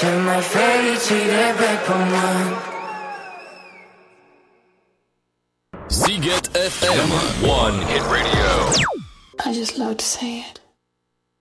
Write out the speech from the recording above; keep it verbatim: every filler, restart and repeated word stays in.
Ce mai fericire pe pământ. Ziget F M, One Hit Radio. I just love to say it.